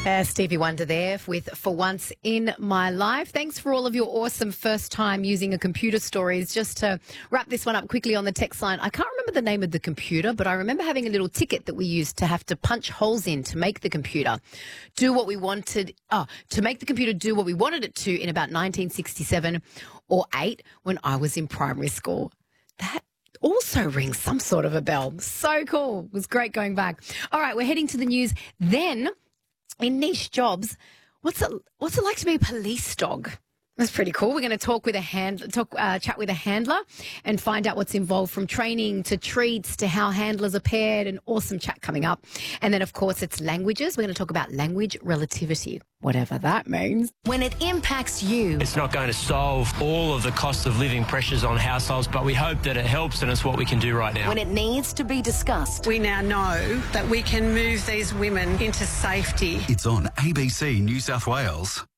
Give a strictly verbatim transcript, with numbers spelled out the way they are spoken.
Uh, Stevie Wonder there with For Once in My Life. Thanks for all of your awesome first time using a computer stories. Just to wrap this one up quickly on the text line, I can't remember the name of the computer, but I remember having a little ticket that we used to have to punch holes in to make the computer do what we wanted, oh, to make the computer do what we wanted it to in about nineteen sixty-seven or eight when I was in primary school. That also rings some sort of a bell. So cool. It was great going back. All right, we're heading to the news. Then, in niche jobs, what's it, what's it like to be a police dog? That's pretty cool. We're going to talk with a hand, talk, uh, chat with a handler and find out what's involved from training to treats to how handlers are paired. An awesome chat coming up. And then, of course, it's languages. We're going to talk about language relativity, whatever that means. When it impacts you. It's not going to solve all of the cost of living pressures on households, but we hope that it helps, and it's what we can do right now. When it needs to be discussed. We now know that we can move these women into safety. It's on A B C New South Wales.